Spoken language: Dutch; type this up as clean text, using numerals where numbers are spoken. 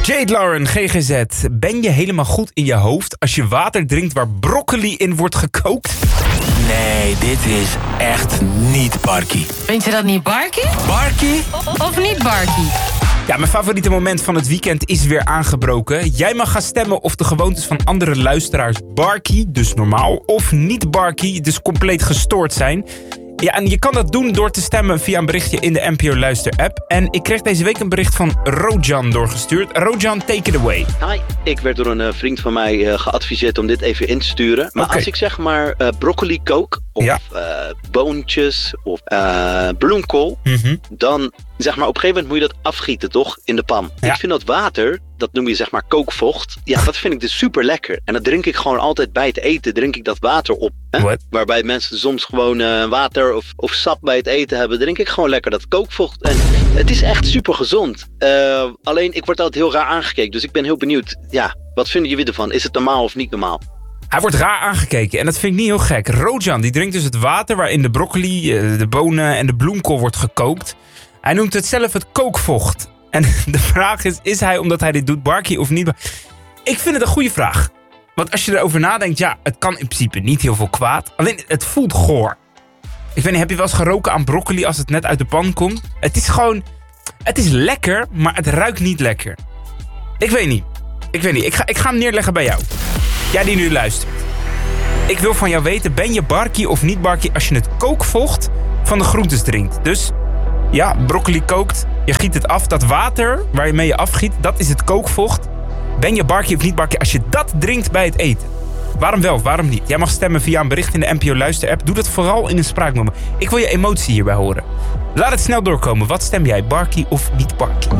Jade Lauren, GGZ. Ben je helemaal goed in je hoofd als je water drinkt waar broccoli in wordt gekookt? Nee, dit is echt niet Barkie. Vind je dat niet Barkie? Barkie? Of niet Barkie? Ja, mijn favoriete moment van het weekend is weer aangebroken. Jij mag gaan stemmen of de gewoontes van andere luisteraars Barkie, dus normaal, of niet Barkie, dus compleet gestoord zijn. Ja, en je kan dat doen door te stemmen via een berichtje in de NPO Luister app. En ik kreeg deze week een bericht van Rojan doorgestuurd. Rojan, take it away. Hi, ik werd door een vriend van mij geadviseerd om dit even in te sturen. Maar als ik zeg maar broccoli kook of boontjes of bloemkool, dan zeg maar op een gegeven moment moet je dat afgieten, toch? In de pan. Ja. Ik vind dat water, dat noem je zeg maar kookvocht. Ja, dat vind ik dus super lekker. En dat drink ik gewoon altijd bij het eten, drink ik dat water op. Hè? Waarbij mensen soms gewoon water of sap bij het eten hebben, drink ik gewoon lekker dat kookvocht. En het is echt super gezond. Alleen ik word altijd heel raar aangekeken, dus ik ben heel benieuwd. Ja, wat vinden jullie ervan? Is het normaal of niet normaal? Hij wordt raar aangekeken en dat vind ik niet heel gek. Rojan, die drinkt dus het water waarin de broccoli, de bonen en de bloemkool wordt gekookt. Hij noemt het zelf het kookvocht. En de vraag is hij, omdat hij dit doet, Barkie of niet? Ik vind het een goede vraag. Want als je erover nadenkt, ja, het kan in principe niet heel veel kwaad. Alleen, het voelt goor. Ik weet niet, heb je wel eens geroken aan broccoli als het net uit de pan komt? Het is gewoon, het is lekker, maar het ruikt niet lekker. Ik weet niet. Ik ga hem neerleggen bij jou. Jij die nu luistert. Ik wil van jou weten, ben je Barkie of niet Barkie als je het kookvocht van de groentes drinkt? Dus ja, broccoli kookt, je giet het af. Dat water waarmee je afgiet, dat is het kookvocht. Ben je Barkie of niet Barkie als je dat drinkt bij het eten? Waarom wel, waarom niet? Jij mag stemmen via een bericht in de NPO Luister app. Doe dat vooral in een spraakmoment. Ik wil je emotie hierbij horen. Laat het snel doorkomen. Wat stem jij, Barkie of niet Barkie?